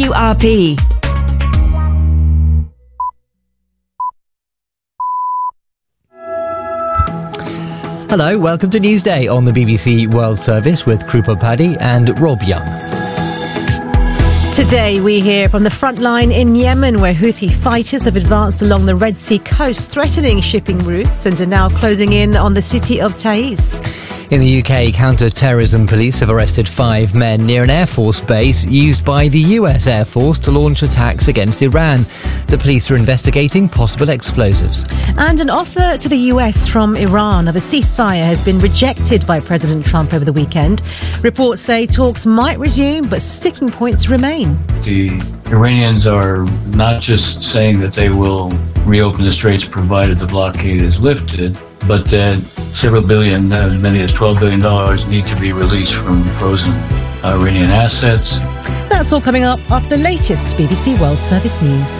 DWRP. Hello, welcome to Newsday on the BBC World Service with Krupa Paddy and Rob Young. Today we hear from the front line in Yemen, where Houthi fighters have advanced along the Red Sea coast, threatening shipping routes and are now closing in on the city of Taiz. In the UK, counter-terrorism police have arrested 5 men near an Air Force base used by the US Air Force to launch attacks against Iran. The police are investigating possible explosives. And an offer to the US from Iran of a ceasefire has been rejected by President Trump over the weekend. Reports say talks might resume, but sticking points remain. The Iranians are not just saying that they will reopen the straits provided the blockade is lifted, but that several billion, as many as $12 billion, need to be released from frozen Iranian assets. That's all coming up after the latest BBC World Service news.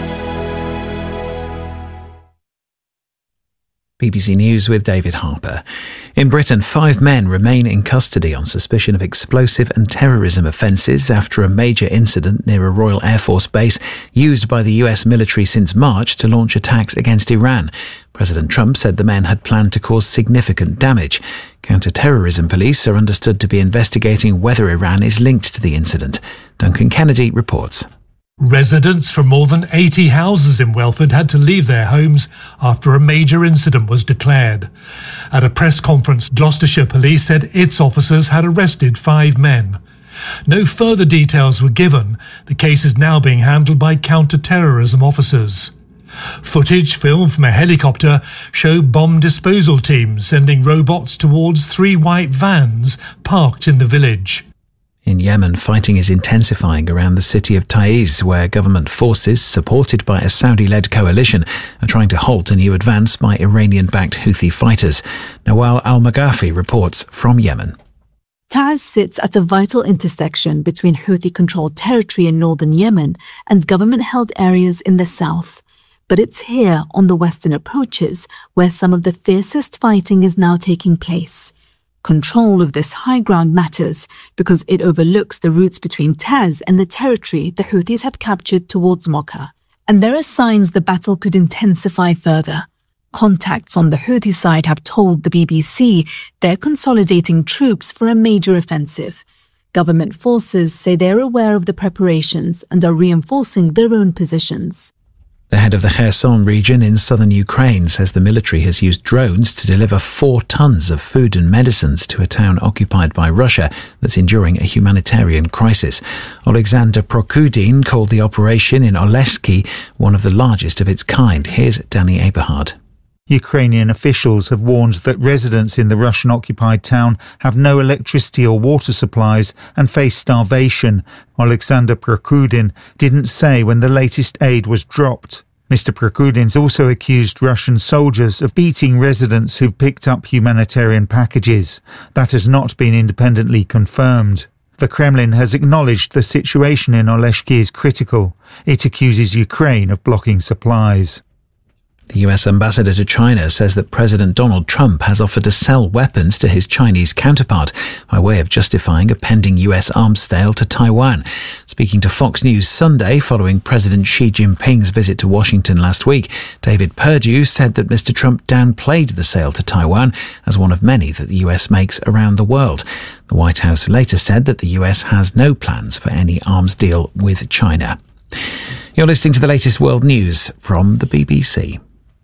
BBC News with David Harper. In Britain, 5 men remain in custody on suspicion of explosive and terrorism offences after a major incident near a Royal Air Force base used by the US military since March to launch attacks against Iran. President Trump said the men had planned to cause significant damage. Counter-terrorism police are understood to be investigating whether Iran is linked to the incident. Duncan Kennedy reports. Residents from more than 80 houses in Welford had to leave their homes after a major incident was declared. At a press conference, Gloucestershire Police said its officers had arrested 5 men. No further details were given. The case is now being handled by counter-terrorism officers. Footage filmed from a helicopter showed bomb disposal teams sending robots towards 3 white vans parked in the village. In Yemen, fighting is intensifying around the city of Taiz, where government forces, supported by a Saudi-led coalition, are trying to halt a new advance by Iranian-backed Houthi fighters. Nawal Al-Maghafi reports from Yemen. Taiz sits at a vital intersection between Houthi-controlled territory in northern Yemen and government-held areas in the south. But it's here, on the western approaches, where some of the fiercest fighting is now taking place. Control of this high ground matters because it overlooks the routes between Taiz and the territory the Houthis have captured towards Mocha. And there are signs the battle could intensify further. Contacts on the Houthi side have told the BBC they're consolidating troops for a major offensive. Government forces say they're aware of the preparations and are reinforcing their own positions. The head of the Kherson region in southern Ukraine says the military has used drones to deliver 4 tons of food and medicines to a town occupied by Russia that's enduring a humanitarian crisis. Alexander Prokudin called the operation in Oleshki one of the largest of its kind. Here's Danny Eberhard. Ukrainian officials have warned that residents in the Russian-occupied town have no electricity or water supplies and face starvation. Alexander Prokudin didn't say when the latest aid was dropped. Mr. Prokudin also accused Russian soldiers of beating residents who've picked up humanitarian packages. That has not been independently confirmed. The Kremlin has acknowledged the situation in Oleshki is critical. It accuses Ukraine of blocking supplies. The US ambassador to China says that President Donald Trump has offered to sell weapons to his Chinese counterpart by way of justifying a pending US arms sale to Taiwan. Speaking to Fox News Sunday following President Xi Jinping's visit to Washington last week, David Perdue said that Mr. Trump downplayed the sale to Taiwan as one of many that the US makes around the world. The White House later said that the US has no plans for any arms deal with China. You're listening to the latest world news from the BBC.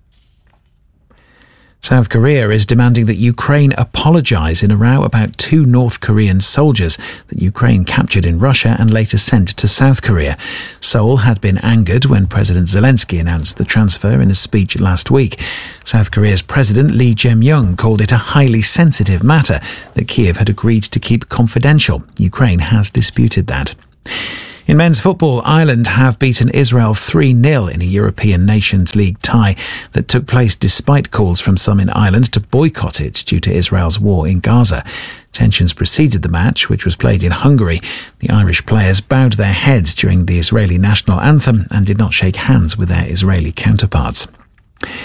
South Korea is demanding that Ukraine apologise in a row about 2 North Korean soldiers that Ukraine captured in Russia and later sent to South Korea. Seoul had been angered when President Zelensky announced the transfer in a speech last week. South Korea's President Lee Jae-myung called it a highly sensitive matter that Kyiv had agreed to keep confidential. Ukraine has disputed that. In men's football, Ireland have beaten Israel 3-0 in a European Nations League tie that took place despite calls from some in Ireland to boycott it due to Israel's war in Gaza. Tensions preceded the match, which was played in Hungary. The Irish players bowed their heads during the Israeli national anthem and did not shake hands with their Israeli counterparts.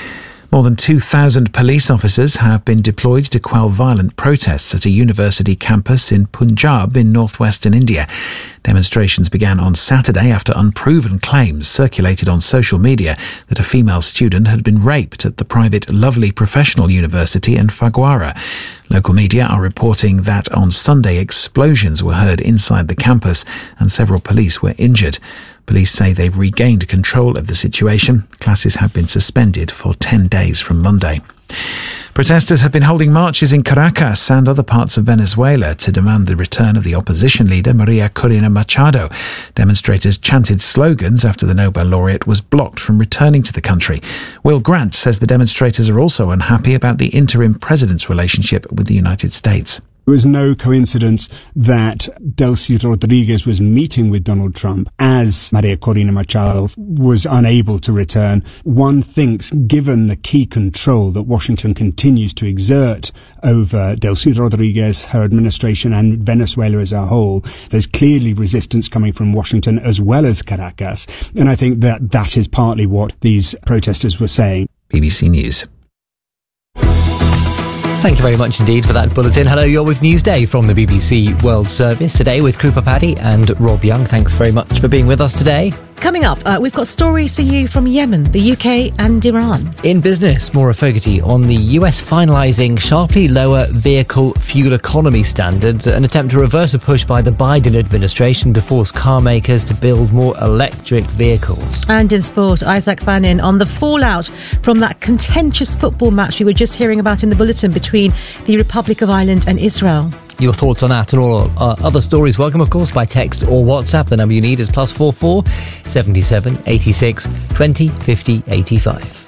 More than 2,000 police officers have been deployed to quell violent protests at a university campus in Punjab in northwestern India. Demonstrations began on Saturday after unproven claims circulated on social media that a female student had been raped at the private Lovely Professional University in Phagwara. Local media are reporting that on Sunday explosions were heard inside the campus and several police were injured. Police say they've regained control of the situation. Classes have been suspended for 10 days from Monday. Protesters have been holding marches in Caracas and other parts of Venezuela to demand the return of the opposition leader Maria Corina Machado. Demonstrators chanted slogans after the Nobel laureate was blocked from returning to the country. Will Grant says the demonstrators are also unhappy about the interim president's relationship with the United States. It was no coincidence that Delcy Rodriguez was meeting with Donald Trump as Maria Corina Machado was unable to return. One thinks, given the key control that Washington continues to exert over Delcy Rodriguez, her administration, and Venezuela as a whole, there's clearly resistance coming from Washington as well as Caracas. And I think that is partly what these protesters were saying. BBC News. Thank you very much indeed for that bulletin. Hello, you're with Newsday from the BBC World Service today with Krupa Paddy and Rob Young. Thanks very much for being with us today. Coming up, we've got stories for you from Yemen, the UK and Iran. In business, Maura Fogarty on the US finalising sharply lower vehicle fuel economy standards, an attempt to reverse a push by the Biden administration to force car makers to build more electric vehicles. And in sport, Isaac Fannin on the fallout from that contentious football match we were just hearing about in the bulletin between the Republic of Ireland and Israel. Your thoughts on that and all other stories, welcome of course by text or WhatsApp. The number you need is +44 77 86 20 50 85.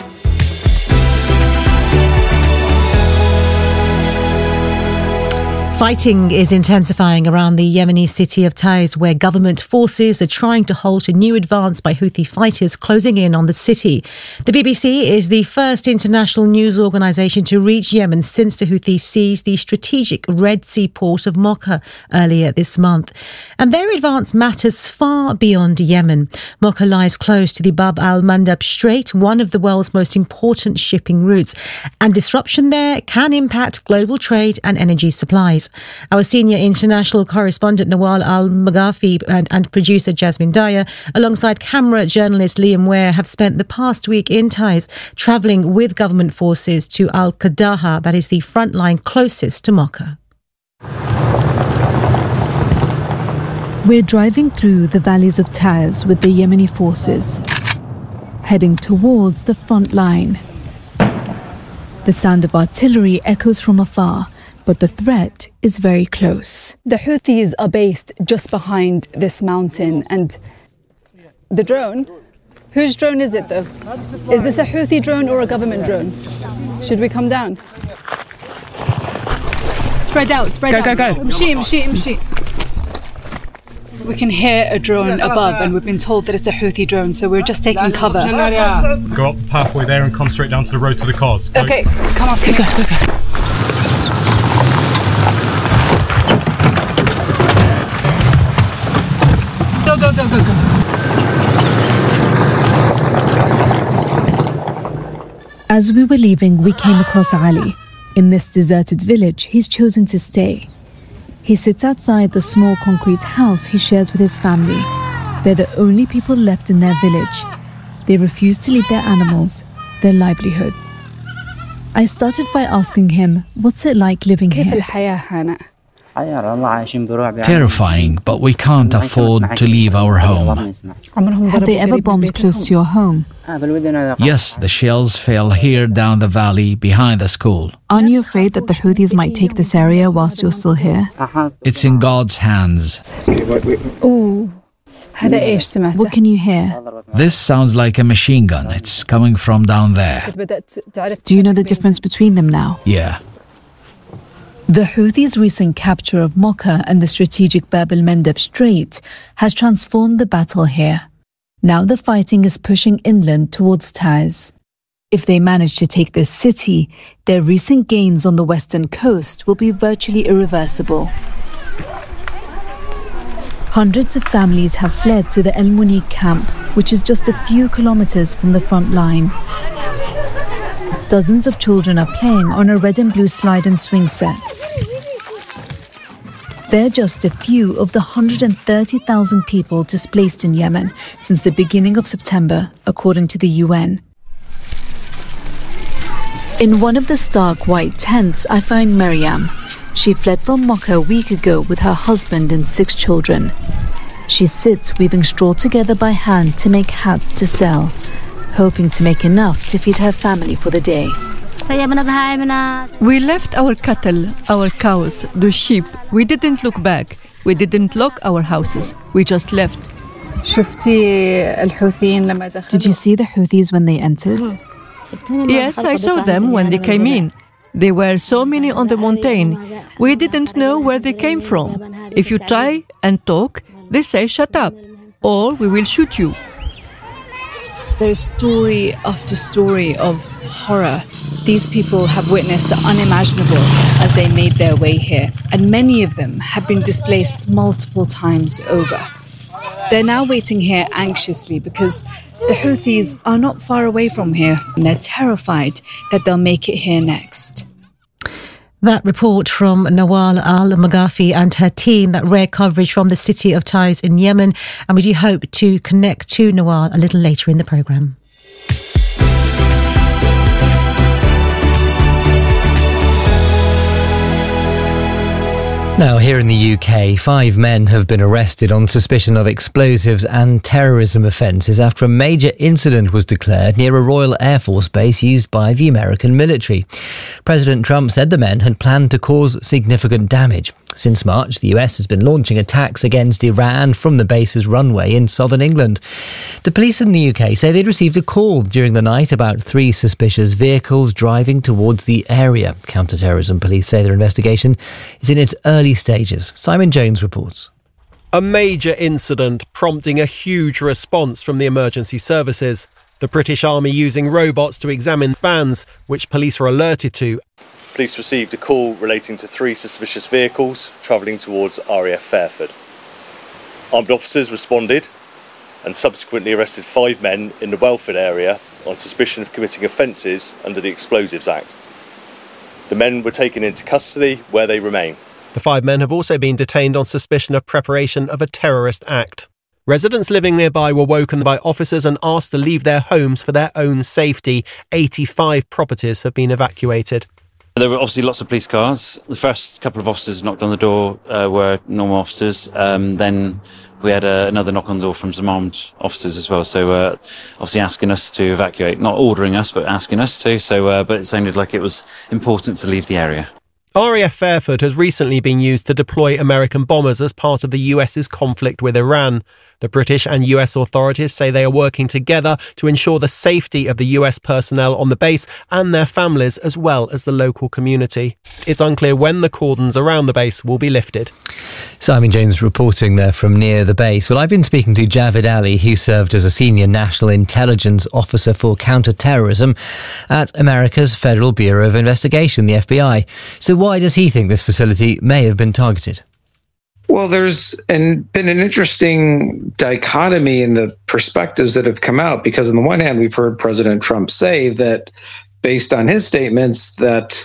Fighting is intensifying around the Yemeni city of Taiz, where government forces are trying to halt a new advance by Houthi fighters closing in on the city. The BBC is the first international news organisation to reach Yemen since the Houthis seized the strategic Red Sea port of Mocha earlier this month. And their advance matters far beyond Yemen. Mocha lies close to the Bab al-Mandab Strait, one of the world's most important shipping routes. And disruption there can impact global trade and energy supplies. Our senior international correspondent Nawal Al-Maghafi and producer Jasmine Dyer, alongside camera journalist Liam Ware, have spent the past week in Taiz travelling with government forces to Al-Qadaha, that is the front line closest to Mocha. We're driving through the valleys of Taiz with the Yemeni forces, heading towards the front line. The sound of artillery echoes from afar, but the threat is very close. The Houthis are based just behind this mountain, and the drone, whose drone is it though? Is this a Houthi drone or a government drone? Should we come down? Spread out, spread out. Go. Mshi. We can hear a drone above, and we've been told that it's a Houthi drone, so we're just taking cover. Go up the pathway there and come straight down to the road to the cars. Okay, come on, go. Go. As we were leaving, we came across Ali. In this deserted village, he's chosen to stay. He sits outside the small concrete house he shares with his family. They're the only people left in their village. They refuse to leave their animals, their livelihood. I started by asking him, what's it like living here? Terrifying, but we can't afford to leave our home. Have they ever bombed close to your home? Yes, the shells fell here down the valley behind the school. Aren't you afraid that the Houthis might take this area whilst you're still here? It's in God's hands. What can you hear? This sounds like a machine gun. It's coming from down there. Do you know the difference between them now? Yeah. The Houthis' recent capture of Mocha and the strategic Bab al-Mandab Strait has transformed the battle here. Now the fighting is pushing inland towards Taiz. If they manage to take this city, their recent gains on the western coast will be virtually irreversible. Hundreds of families have fled to the El Munik camp, which is just a few kilometers from the front line. Dozens of children are playing on a red and blue slide and swing set. They're just a few of the 130,000 people displaced in Yemen since the beginning of September, according to the UN. In one of the stark white tents, I find Maryam. She fled from Mocha a week ago with her husband and 6 children. She sits weaving straw together by hand to make hats to sell, hoping to make enough to feed her family for the day. We left our cattle, our cows, the sheep. We didn't look back. We didn't lock our houses. We just left. Did you see the Houthis when they entered? Yes, I saw them when they came in. There were so many on the mountain. We didn't know where they came from. If you try and talk, they say shut up, or we will shoot you. There is story after story of horror. These people have witnessed the unimaginable as they made their way here, and many of them have been displaced multiple times over. They're now waiting here anxiously because the Houthis are not far away from here, and they're terrified that they'll make it here next. That report from Nawal Al-Maghafi and her team, that rare coverage from the city of Taiz in Yemen. And we do hope to connect to Nawal a little later in the programme. Now, here in the UK, 5 men have been arrested on suspicion of explosives and terrorism offences after a major incident was declared near a Royal Air Force base used by the American military. President Trump said the men had planned to cause significant damage. Since March, the US has been launching attacks against Iran from the base's runway in southern England. The police in the UK say they'd received a call during the night about 3 suspicious vehicles driving towards the area. Counter-terrorism police say their investigation is in its early stages. Simon Jones reports. A major incident prompting a huge response from the emergency services. The British Army using robots to examine vans, which police were alerted to. Police received a call relating to 3 suspicious vehicles travelling towards RAF Fairford. Armed officers responded and subsequently arrested 5 men in the Welford area on suspicion of committing offences under the Explosives Act. The men were taken into custody, where they remain. The 5 men have also been detained on suspicion of preparation of a terrorist act. Residents living nearby were woken by officers and asked to leave their homes for their own safety. 85 properties have been evacuated. There were obviously lots of police cars. The first couple of officers knocked on the door were normal officers. Then we had another knock on the door from some armed officers as well. So obviously asking us to evacuate, not ordering us, but asking us to. So, but it sounded like it was important to leave the area. RAF Fairford has recently been used to deploy American bombers as part of the US's conflict with Iran. The British and US authorities say they are working together to ensure the safety of the US personnel on the base and their families, as well as the local community. It's unclear when the cordons around the base will be lifted. Simon Jones reporting there from near the base. Well, I've been speaking to Javid Ali, who served as a senior national intelligence officer for counter-terrorism at America's Federal Bureau of Investigation, the FBI. So why does he think this facility may have been targeted? Well, there's been an interesting dichotomy in the perspectives that have come out, because on the one hand, we've heard President Trump say that, based on his statements, that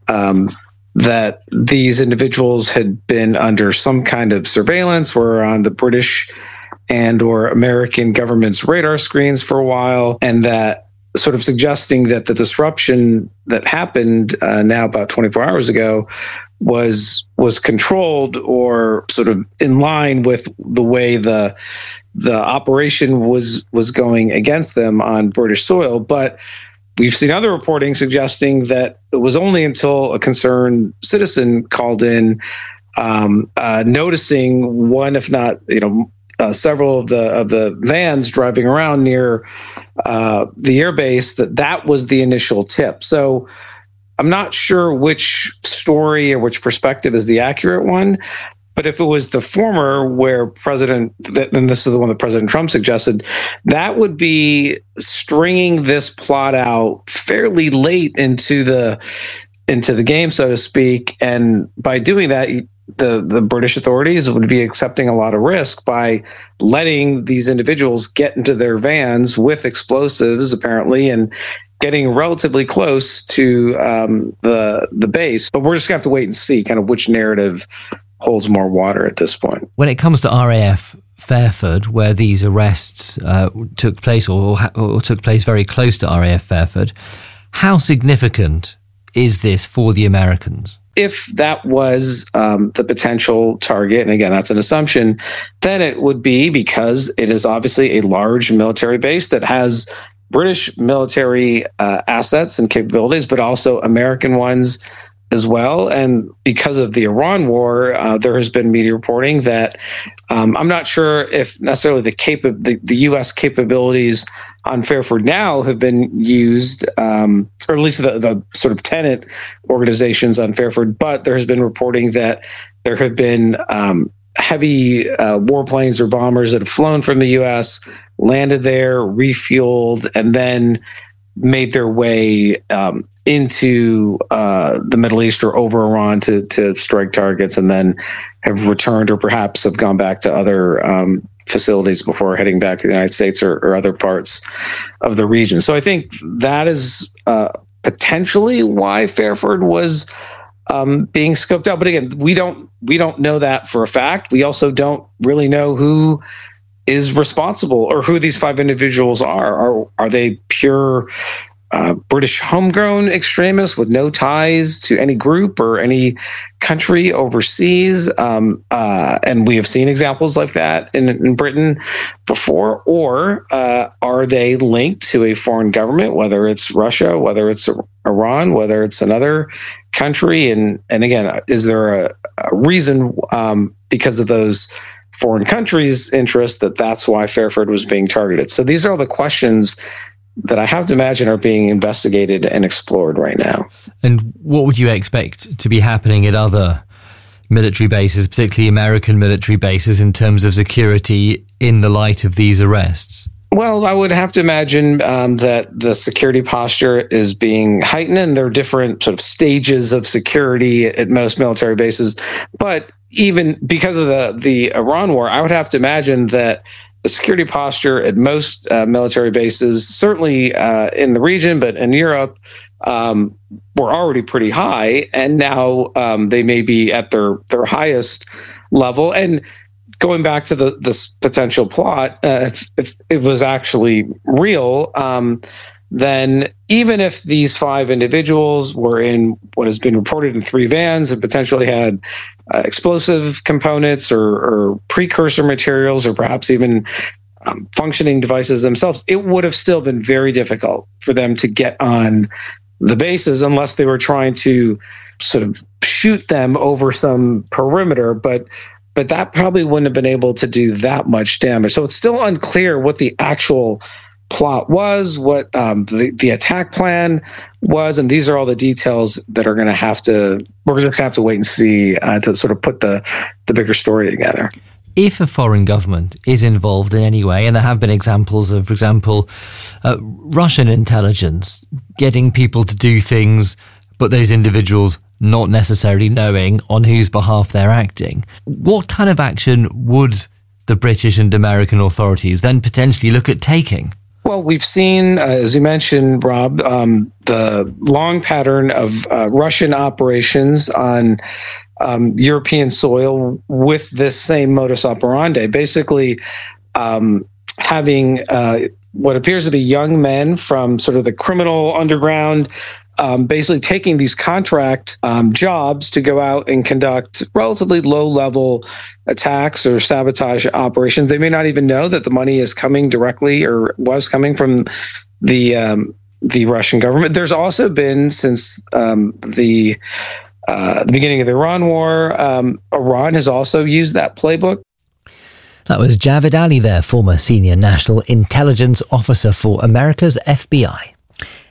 that these individuals had been under some kind of surveillance, were on the British and or American government's radar screens for a while, and that sort of suggesting that the disruption that happened now about 24 hours ago was controlled or sort of in line with the way the operation was going against them on British soil. But we've seen other reporting suggesting that it was only until a concerned citizen called in, noticing one, if not, several of the vans driving around near the airbase, that was the initial tip. So I'm not sure which story or which perspective is the accurate one, but if it was the former, where and this is the one that President Trump suggested, that would be stringing this plot out fairly late into the game, so to speak. And by doing that, the British authorities would be accepting a lot of risk by letting these individuals get into their vans with explosives, apparently, and getting relatively close to the base. But we're just going to have to wait and see kind of which narrative holds more water at this point. When it comes to RAF Fairford, where these arrests took place or took place very close to RAF Fairford, how significant is this for the Americans? If that was the potential target, and again, that's an assumption, then it would be because it is obviously a large military base that has British military assets and capabilities, but also American ones as well. And because of the Iran war, there has been media reporting that I'm not sure if necessarily the U.S. capabilities on Fairford now have been used, or at least the sort of tenant organizations on Fairford, but there has been reporting that there have been heavy warplanes or bombers that have flown from the U.S., landed there, refueled, and then made their way into the Middle East or over Iran to strike targets, and then have returned or perhaps have gone back to other facilities before heading back to the United States or other parts of the region. So I think that is potentially why Fairford was being scoped out. But again, we don't know that for a fact. We also don't really know who is responsible or who these 5 individuals are. Are they pure British homegrown extremists with no ties to any group or any country overseas? And we have seen examples like that in Britain before. Or are they linked to a foreign government, whether it's Russia, whether it's Iran, whether it's another country? And again, is there a reason because of those foreign countries' interest that's why Fairford was being targeted? So these are all the questions that I have to imagine are being investigated and explored right now. And what would you expect to be happening at other military bases, particularly American military bases, in terms of security in the light of these arrests? Well, I would have to imagine that the security posture is being heightened, and there are different sort of stages of security at most military bases. But even because of the Iran war, I would have to imagine that the security posture at most military bases, certainly in the region, but in Europe, were already pretty high, and now they may be at their highest level. And going back to this potential plot, if it was actually real, then even if these 5 individuals were in what has been reported in 3 vans and potentially had explosive components or precursor materials or perhaps even functioning devices themselves, it would have still been very difficult for them to get on the bases unless they were trying to sort of shoot them over some perimeter. But that probably wouldn't have been able to do that much damage. So it's still unclear what the actual plot was, what the attack plan was, and these are all the details that are going to have to, we're going to have to wait and see to sort of put the bigger story together. If a foreign government is involved in any way, and there have been examples of, for example, Russian intelligence getting people to do things, but those individuals not necessarily knowing on whose behalf they're acting, what kind of action would the British and American authorities then potentially look at taking? Well, we've seen, as you mentioned, Rob, the long pattern of Russian operations on European soil with this same modus operandi, basically having what appears to be young men from sort of the criminal underground, basically taking these contract jobs to go out and conduct relatively low-level attacks or sabotage operations. They may not even know that the money is coming directly or was coming from the Russian government. There's also been, since the beginning of the Iran war, Iran has also used that playbook. That was Javed Ali there, former senior national intelligence officer for America's FBI.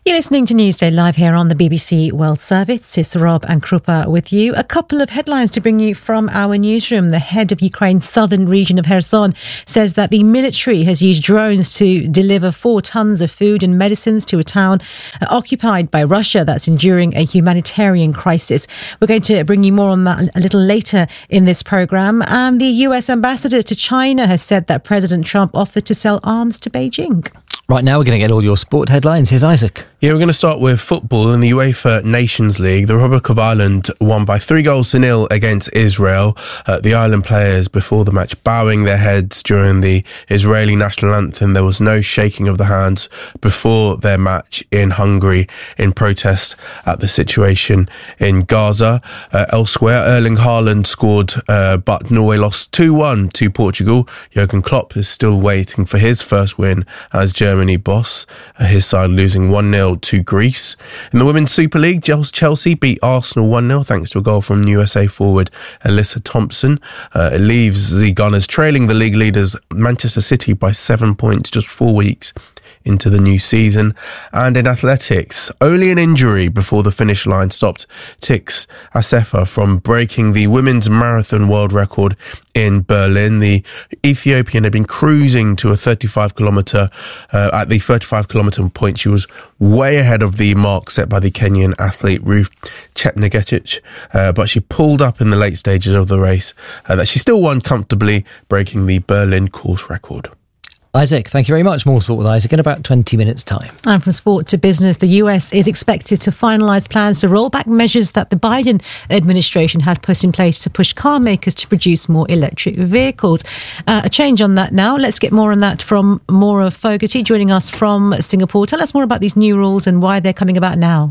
You're listening to Newsday Live here on the BBC World Service. It's Rob and Krupa with you. A couple of headlines to bring you from our newsroom. The head of Ukraine's southern region of Kherson says that the military has used drones to deliver 4 tons of food and medicines to a town occupied by Russia that's enduring a humanitarian crisis. We're going to bring you more on that a little later in this programme. And the US ambassador to China has said that President Trump offered to sell arms to Beijing. Right now, we're going to get all your sport headlines. Here's Isaac. Yeah, we're going to start with football. In the UEFA Nations League, the Republic of Ireland won by 3-0 against Israel. The Ireland players, before the match, bowing their heads during the Israeli national anthem. There was no shaking of the hands before their match in Hungary in protest at the situation in Gaza. Elsewhere, Erling Haaland scored, but Norway lost 2-1 to Portugal. Jurgen Klopp is still waiting for his first win as Germany boss, his side losing 1-0 to Greece. In the Women's Super League, Chelsea beat Arsenal 1-0 thanks to a goal from USA forward Alyssa Thompson. It leaves the Gunners trailing the league leaders Manchester City by 7 points just 4 weeks into the new season. And in athletics, only an injury before the finish line stopped Tix Assefa from breaking the women's marathon world record in Berlin. The Ethiopian had been cruising to a 35-kilometre, at the 35-kilometre point, she was way ahead of the mark set by the Kenyan athlete Ruth Chepngetich, but she pulled up in the late stages of the race that she still won comfortably, breaking the Berlin course record. Isaac, thank you very much. More sport with Isaac in about 20 minutes' time. And from sport to business, the US is expected to finalise plans to roll back measures that the Biden administration had put in place to push car makers to produce more electric vehicles. A change on that now. Let's get more on that from Maura Fogarty, joining us from Singapore. Tell us more about these new rules and why they're coming about now.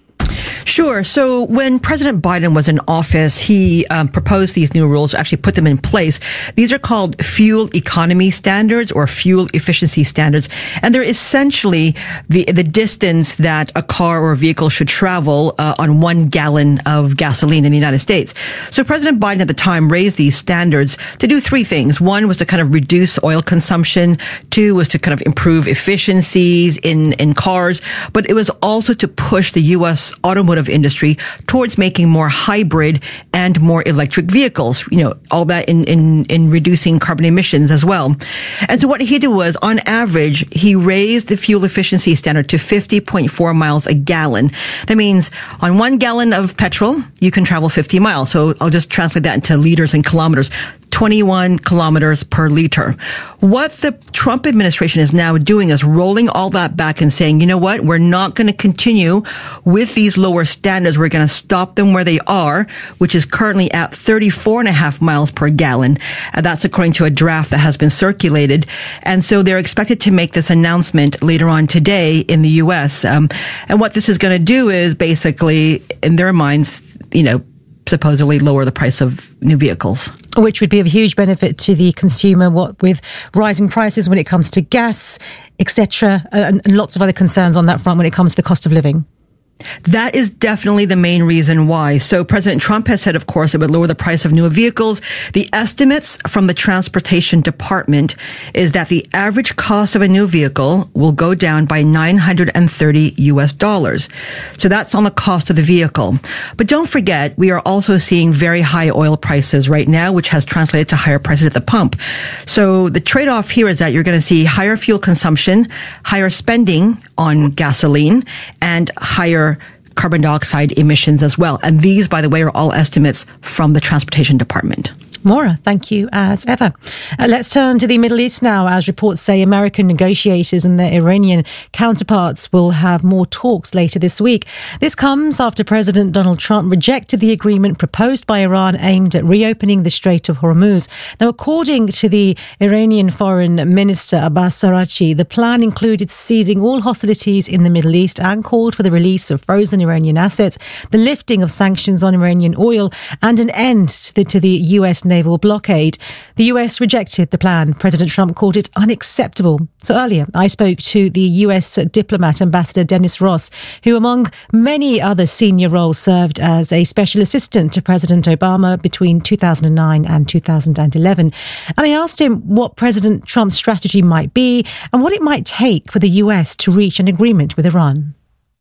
Sure. So when President Biden was in office, he proposed these new rules, actually put them in place. These are called fuel economy standards or fuel efficiency standards. And they're essentially the distance that a car or a vehicle should travel on 1 gallon of gasoline in the United States. So President Biden at the time raised these standards to do 3 things. 1 was to kind of reduce oil consumption. 2 was to kind of improve efficiencies in cars. But it was also to push the U.S. automotive industry towards making more hybrid and more electric vehicles, all that in reducing carbon emissions as well. And so what he did was, on average, he raised the fuel efficiency standard to 50.4 miles a gallon. That means on 1 gallon of petrol, you can travel 50 miles. So I'll just translate that into liters and kilometers. 21 kilometers per liter. What the Trump administration is now doing is rolling all that back and saying, you know what, we're not going to continue with these lower standards. We're going to stop them where they are, which is currently at 34.5 miles per gallon. That's according to a draft that has been circulated. And so they're expected to make this announcement later on today in the U.S. And what this is going to do is basically, in their minds, supposedly lower the price of new vehicles. Which would be of huge benefit to the consumer, what with rising prices when it comes to gas, etc., and lots of other concerns on that front when it comes to the cost of living. That is definitely the main reason why. So President Trump has said, of course, it would lower the price of newer vehicles. The estimates from the Transportation Department is that the average cost of a new vehicle will go down by $930. So that's on the cost of the vehicle. But don't forget, we are also seeing very high oil prices right now, which has translated to higher prices at the pump. So the trade-off here is that you're going to see higher fuel consumption, higher spending on gasoline, and higher carbon dioxide emissions as well. And these, by the way, are all estimates from the Transportation Department. Maura, thank you as ever. Let's turn to the Middle East now, as reports say American negotiators and their Iranian counterparts will have more talks later this week. This comes after President Donald Trump rejected the agreement proposed by Iran aimed at reopening the Strait of Hormuz. Now, according to the Iranian Foreign Minister Abbas Araghchi, the plan included ceasing all hostilities in the Middle East and called for the release of frozen Iranian assets, the lifting of sanctions on Iranian oil, and an end to the US naval blockade. The US rejected the plan. President Trump called it unacceptable. So earlier, I spoke to the US diplomat, Ambassador Dennis Ross, who among many other senior roles served as a special assistant to President Obama between 2009 and 2011. And I asked him what President Trump's strategy might be and what it might take for the US to reach an agreement with Iran.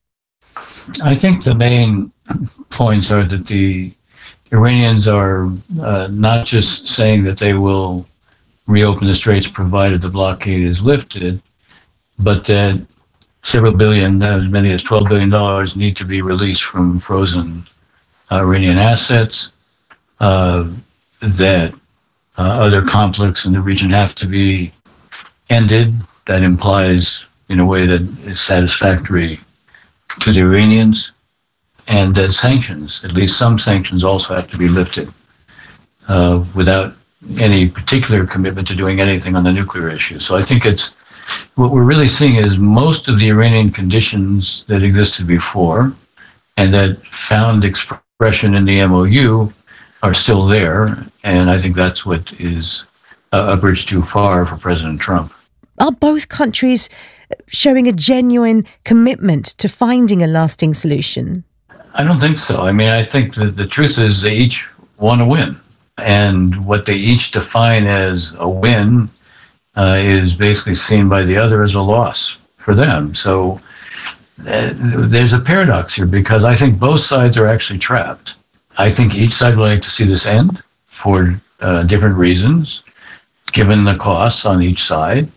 I think the main points are that the Iranians are not just saying that they will reopen the straits provided the blockade is lifted, but that several billion, as many as $12 billion, need to be released from frozen Iranian assets, that other conflicts in the region have to be ended. That implies in a way that is satisfactory to the Iranians, and that sanctions, at least some sanctions, also have to be lifted without any particular commitment to doing anything on the nuclear issue. So I think it's what we're really seeing is most of the Iranian conditions that existed before and that found expression in the MOU are still there, and I think that's what is a bridge too far for President Trump. Are both countries showing a genuine commitment to finding a lasting solution? I don't think so. I mean, I think that the truth is they each want to win. And what they each define as a win is basically seen by the other as a loss for them. So there's a paradox here because I think both sides are actually trapped. I think each side would like to see this end for different reasons, given the costs on each side.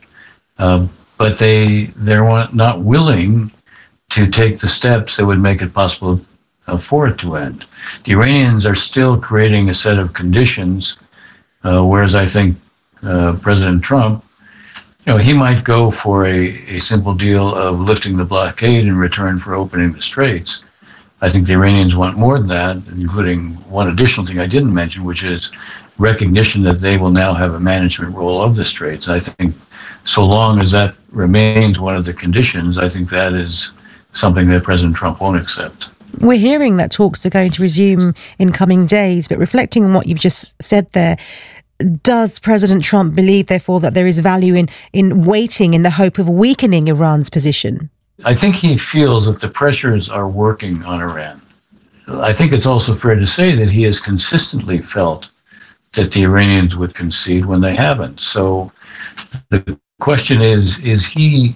But they're not willing to take the steps that would make it possible for it to end. The Iranians are still creating a set of conditions, whereas I think President Trump, he might go for a simple deal of lifting the blockade in return for opening the straits. I think the Iranians want more than that, including one additional thing I didn't mention, which is recognition that they will now have a management role of the straits. I think so long as that remains one of the conditions, I think that is something that President Trump won't accept. We're hearing that talks are going to resume in coming days, but reflecting on what you've just said there, does President Trump believe, therefore, that there is value in waiting in the hope of weakening Iran's position? I think he feels that the pressures are working on Iran. I think it's also fair to say that he has consistently felt that the Iranians would concede when they haven't. So the question is he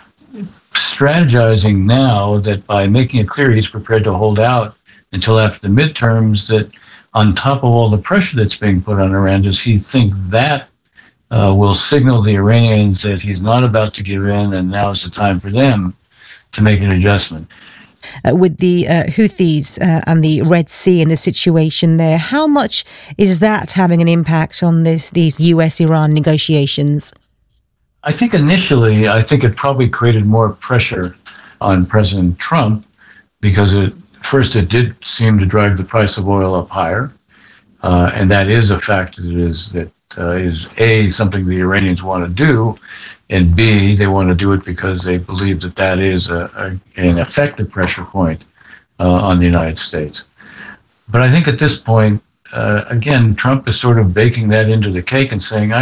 strategizing now that by making it clear he's prepared to hold out until after the midterms, that on top of all the pressure that's being put on Iran, does he think that will signal the Iranians that he's not about to give in and now is the time for them to make an adjustment? With the Houthis and the Red Sea and the situation there, how much is that having an impact on these US-Iran negotiations? I think initially, it probably created more pressure on President Trump because it did seem to drive the price of oil up higher, and that is a factor that is A, something the Iranians want to do, and B, they want to do it because they believe that is an effective pressure point on the United States. But I think at this point, again, Trump is sort of baking that into the cake and saying,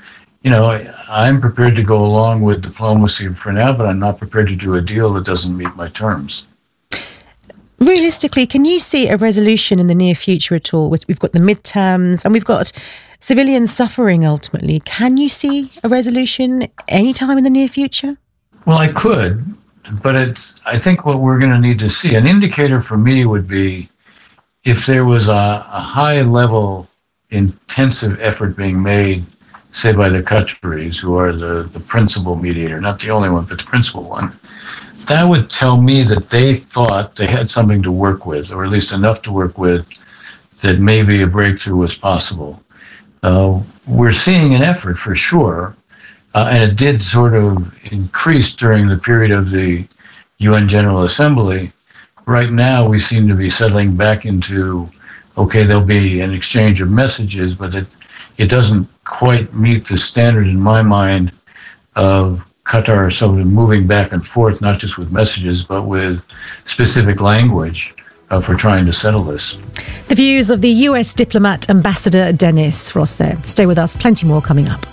I'm prepared to go along with diplomacy for now, but I'm not prepared to do a deal that doesn't meet my terms. Realistically, can you see a resolution in the near future at all? We've got the midterms and we've got civilians suffering ultimately. Can you see a resolution anytime in the near future? Well, I could, but I think what we're going to need to see, an indicator for me would be if there was a high-level intensive effort being made, say by the Qataris, who are the principal mediator, not the only one, but the principal one. That would tell me that they thought they had something to work with, or at least enough to work with, that maybe a breakthrough was possible. We're seeing an effort for sure, and it did sort of increase during the period of the UN General Assembly. Right now, we seem to be settling back into, okay, there'll be an exchange of messages, but it doesn't quite meet the standard in my mind of Qatar sort of moving back and forth, not just with messages, but with specific language for trying to settle this. The views of the US diplomat Ambassador Dennis Ross there. Stay with us, plenty more coming up.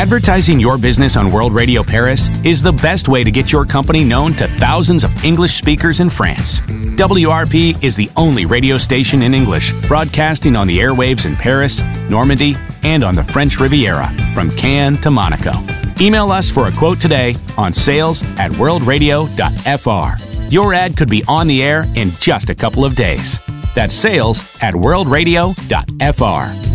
Advertising your business on World Radio Paris is the best way to get your company known to thousands of English speakers in France. WRP is the only radio station in English broadcasting on the airwaves in Paris, Normandy, and on the French Riviera, from Cannes to Monaco. Email us for a quote today on sales@worldradio.fr. Your ad could be on the air in just a couple of days. That's sales@worldradio.fr.